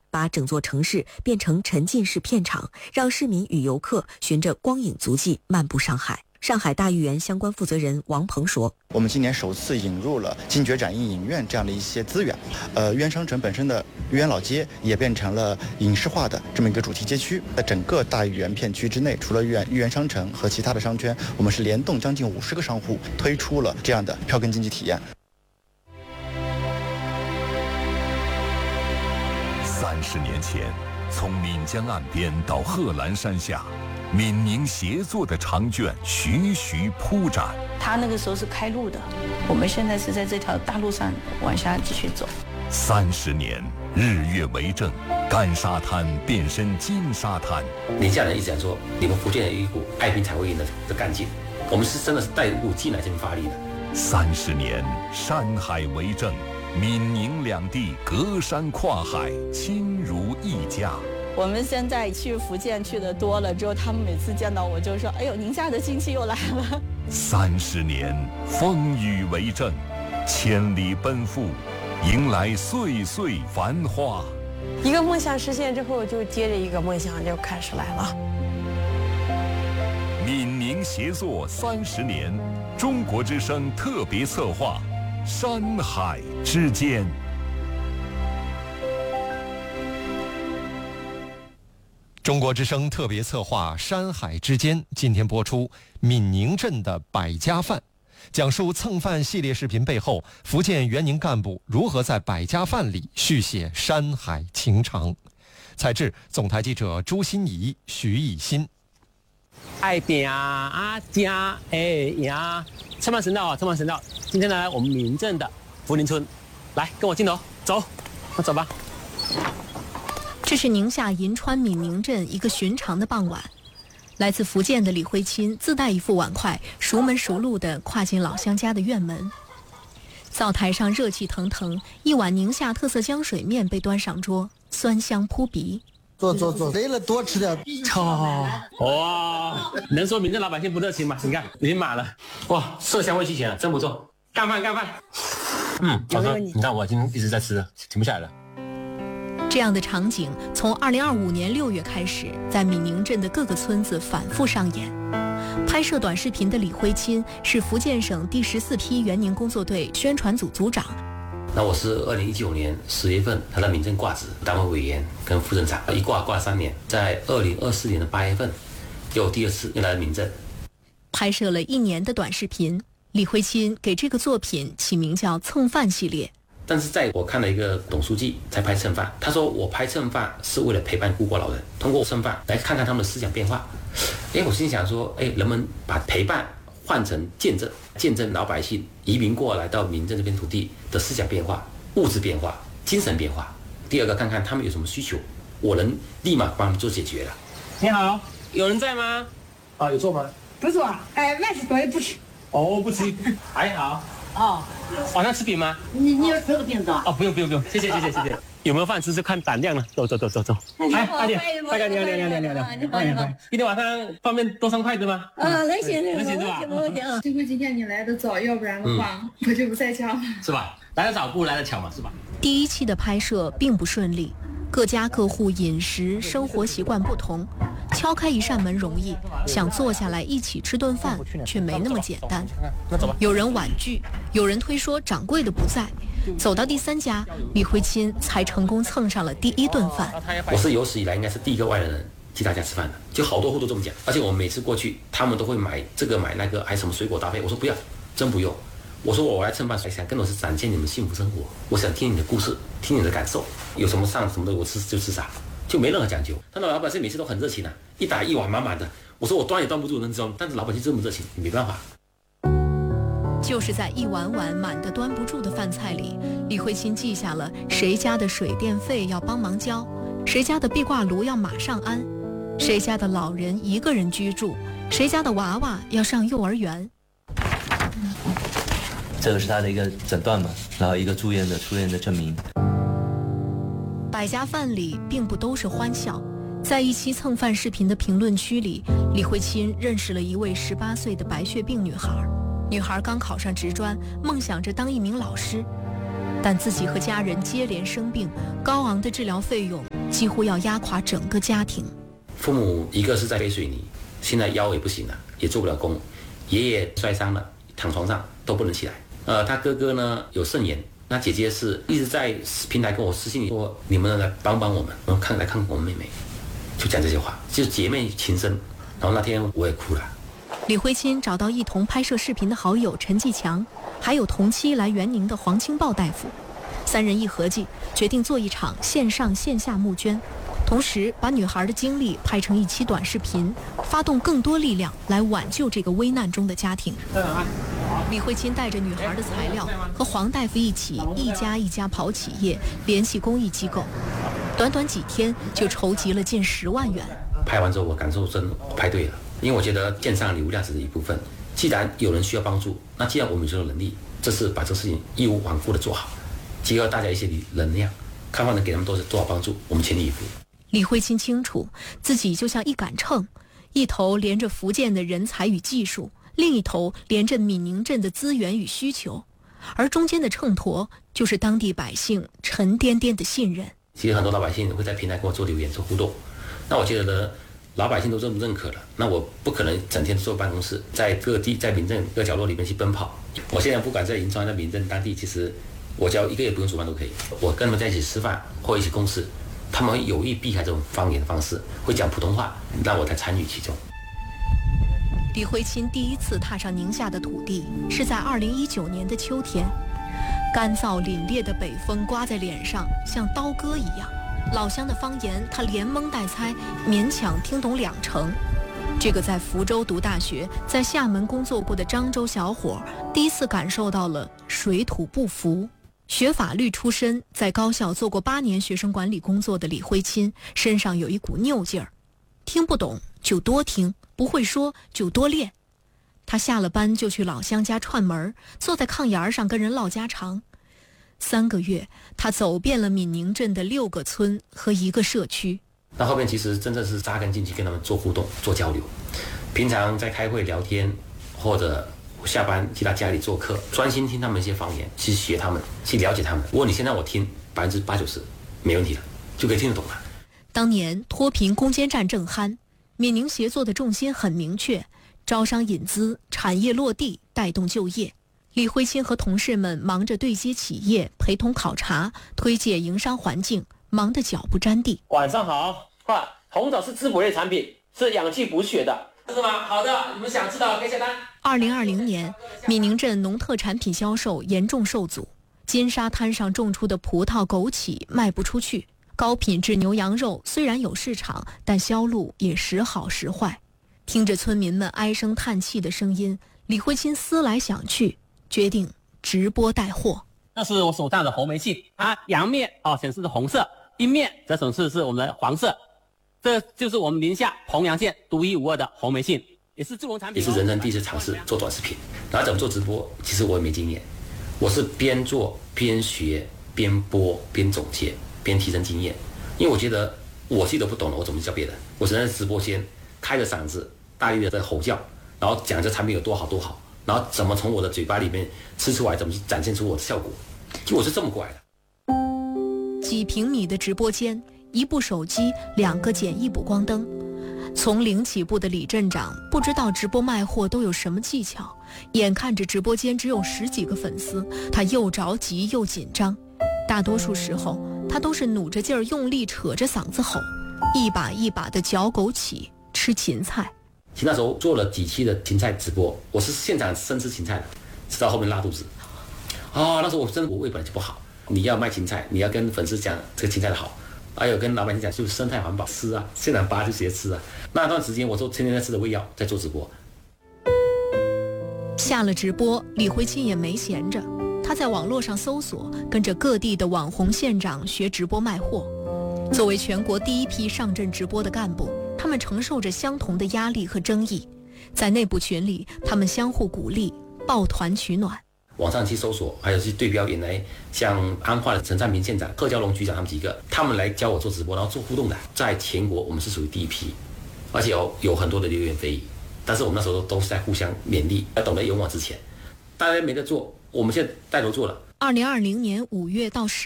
把整座城市变成沉浸式片场，让市民与游客循着光影足迹漫步上海。上海大豫园相关负责人王鹏说：“ 我们今年首次引入了金爵展映影院这样的一些资源，豫园商城本身的豫园老街也变成了影视化的这么一个主题街区。在整个大豫园片区之内，除了豫园商城和其他的商圈，我们是联动将近50个商户推出了这样的票根经济体验。” 30年前，从岷江岸边到贺兰山下，闽宁协作的长卷徐徐铺展。 他那个时候是开路的，我们现在是在这条大路上往下继续走。 30年，日月为证，干沙滩变身金沙滩。 宁夏人一直讲说，你们福建有一股爱拼才会赢的干劲，我们是真的是带入进来这边发力的。 30年，山海为证。 闽宁两地隔山跨海，亲如一家。 我们现在去福建去的多了之后，他们每次见到我就说：“哎呦，宁夏的亲戚又来了。” 30年，风雨为证，千里奔赴，迎来岁岁繁华。 一个梦想实现之后，就接着一个梦想就开始来了。 闽宁协作30年，中国之声特别策划。 山海之间， 中国之声特别策划《山海之间》今天播出闽宁镇的百家饭，讲述蹭饭系列视频背后，福建援宁干部如何在百家饭里续写山海情长。采制总台记者朱欣怡、徐艺新。 爱拼啊，家哎呀！ 称饭神道啊，称饭神道！今天呢，我们闽镇的福林村，来跟我镜头走，那走吧。 这是宁夏银川闽宁镇一个寻常的傍晚，来自福建的李慧钦自带一副碗筷，熟门熟路地跨进老乡家的院门。灶台上热气腾腾，一碗宁夏特色浆水面被端上桌，酸香扑鼻。 坐，累了多吃点。 哇，能说闽镇老百姓不热情吗？你看已经满了，哇，色香味俱全了，真不错。干饭。好吃。你看我今天一直在吃，停不下来了。 这样的场景从2025年6月开始，在闽宁镇的各个村子反复上演。拍摄短视频的李慧钦是福建省第14批援宁工作队宣传组组长。 那我是2019年10月份他在闽镇挂职，单位委员跟副镇长，一挂3年，在2024年的8月份，又第2次又来了闽镇。 拍摄了1年的短视频，李慧钦给这个作品起名叫“蹭饭系列”。 但是在我看了一个董书记在拍蹭饭，他说我拍蹭饭是为了陪伴孤寡老人，通过蹭饭来看看他们的思想变化。我心想说，人们把陪伴换成见证，见证老百姓移民过来到闽镇这片土地的思想变化、物质变化、精神变化。第二个，看看他们有什么需求，我能立马帮他们做解决了。 你好，有人在吗？啊，有做吗？ 不做，外事多也不吃。 哦，不吃。还好。哦，晚上吃饼吗？ 你要吃个饼子？ 哦，不用，谢谢。有没有饭吃就看胆量了。走。哎，大姐，大哥，你好。今天晚上方便多3块对吗？ 能行是吧？ 幸亏今天你来的早，要不然的话我就不在家了。 是吧？来得早不如来得巧嘛，是吧？ 第1期的拍摄并不顺利，各家各户饮食生活习惯不同，敲开一扇门容易，想坐下来一起吃顿饭却没那么简单。有人婉拒，有人推说掌柜的不在。走到第3家，李慧钦才成功蹭上了第1顿饭。 我是有史以来应该是第一个外来人替大家吃饭的，就好多户都这么讲。而且我们每次过去，他们都会买这个买那个，还什么水果搭配。我说不要，真不用。我说我来蹭饭，想更多是展现你们幸福生活。我想听你的故事，听你的感受，有什么上什么的我吃就吃啥，就没任何讲究。但老百姓每次都很热情啊，一打一碗满满的。我说我端也端不住，能知道，但是老百姓这么热情，你没办法。 就是在一碗碗满得端不住的饭菜里，李慧钦记下了谁家的水电费要帮忙交，谁家的壁挂炉要马上安，谁家的老人1个人居住，谁家的娃娃要上幼儿园。 这个是他的一个诊断嘛，然后一个出院的证明。 百家饭里并不都是欢笑，在一期蹭饭视频的评论区里，李慧钦认识了一位18岁的白血病女孩。女孩刚考上职专，梦想着当一名老师，但自己和家人接连生病，高昂的治疗费用几乎要压垮整个家庭。 父母一个是在背水泥，现在腰也不行了，也做不了工；爷爷摔伤了，躺床上都不能起来。他哥哥呢有肾炎，那姐姐是一直在平台跟我私信说，你们来帮帮我们，来看我们妹妹，就讲这些话，就是姐妹情深。然后那天我也哭了。 李辉钦找到一同拍摄视频的好友陈继强，还有同期来援宁的黄清豹大夫，3人一合计，决定做一场线上线下募捐，同时把女孩的经历拍成一期短视频，发动更多力量来挽救这个危难中的家庭。李辉钦带着女孩的材料，和黄大夫一起一家一家跑企业，联系公益机构，短短几天就筹集了近10万元。 拍完之后我感受真拍对了，因为我觉得线上流量只是一部分，既然有人需要帮助，那既然我们有能力，这次把这事情义无反顾的做好，结合大家一些能量，看看能给他们多少帮助，我们全力以赴。 李辉钦清楚自己就像一杆秤，一头连着福建的人才与技术，另一头连着闽宁镇的资源与需求，而中间的秤砣就是当地百姓沉甸甸的信任。 其实很多老百姓会在平台跟我做留言做互动，那我觉得呢，老百姓都这么认可了，那我不可能整天坐办公室，在各地在民政各角落里面去奔跑。我现在不管在银川在民政当地，其实我只要1个月不用煮饭都可以，我跟他们在一起吃饭或一起共事，他们会有意避开这种方言的方式，会讲普通话，让我才参与其中。 李辉钦第一次踏上宁夏的土地是在2019年的秋天，干燥凛冽的北风刮在脸上，像刀割一样。老乡的方言他连蒙带猜，勉强听懂2成。这个在福州读大学，在厦门工作过的漳州小伙，第一次感受到了水土不服。学法律出身，在高校做过8年学生管理工作的李辉钦身上有一股拗劲儿，听不懂就多听，不会说就多练。他下了班就去老乡家串门，坐在炕沿上跟人唠家常。3个月，他走遍了闽宁镇的6个村和1个社区。 那后面其实真正是扎根进去，跟他们做互动、做交流。平常在开会聊天，或者下班去他家里做客，专心听他们一些方言，去学他们，去了解他们。如果你现在我听80%-90%没问题了，就可以听得懂了。 当年脱贫攻坚战正酣，闽宁协作的重心很明确，招商引资、产业落地，带动就业。李辉钦和同事们忙着对接企业，陪同考察，推介营商环境，忙得脚不沾地。 晚上好，红枣是滋补类产品，是养气补血的，是吗？好的，你们想知道可以下单。 2020年，闽宁镇农特产品销售严重受阻，金沙滩上种出的葡萄、枸杞卖不出去，高品质牛羊肉虽然有市场，但销路也时好时坏。听着村民们唉声叹气的声音，李辉钦思来想去，决定直播带货。 那是我手上的红梅杏，阳面显示的红色，阴面则显示是我们的黄色。这就是我们宁夏彭阳县独一无二的红梅杏，也是助农产品， 也是人生第一次尝试做短视频。然后怎么做直播，其实我也没经验，我是边做边学边播边总结边提升经验。因为我觉得我自己都不懂了，我怎么教别人？我只能在直播间开着嗓子大力的在吼叫，然后讲这产品有多好多好，然后怎么从我的嘴巴里面吃出来，怎么去展现出我的效果。就我是这么过来的。 几平米的直播间，1部手机，2个简易补光灯。从零起步的李镇长不知道直播卖货都有什么技巧，眼看着直播间只有10几个粉丝，他又着急又紧张。大多数时候，他都是努着劲儿用力扯着嗓子吼，一把一把的嚼枸杞，吃芹菜。 其实那时候做了几期的芹菜直播，我是现场生吃芹菜的，吃到后面拉肚子。那时候我胃本来就不好，你要卖芹菜，你要跟粉丝讲这个芹菜的好，还有跟老百姓讲就是生态环保，吃啊，现场拔就直接吃啊。那段时间我说天天在吃的胃药，在做直播。 下了直播，李辉钦也没闲着，他在网络上搜索，跟着各地的网红县长学直播卖货。作为全国第一批上阵直播的干部，他们承受着相同的压力和争议，在内部群里，他们相互鼓励，抱团取暖。 网上去搜索，还有去对标原来像安化的陈占平县长、贺娇龙局长他们几个，他们来教我做直播，然后做互动的，在全国我们是属于第一批，而且有很多的流言蜚语，但是我们那时候都是在互相勉励，要懂得勇往直前。大家没得做，我们现在带头做了。 2020年5月到10